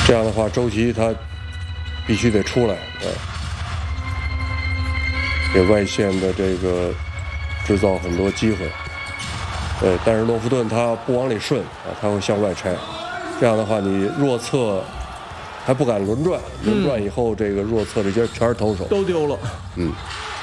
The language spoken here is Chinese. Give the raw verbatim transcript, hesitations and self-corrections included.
这样的话，周琦他必须得出来，呃，给外线的这个制造很多机会。呃，但是诺夫顿他不往里顺啊，他会向外拆。这样的话，你弱侧还不敢轮转，轮转以后这个弱侧这些全是投手都丢了。 嗯。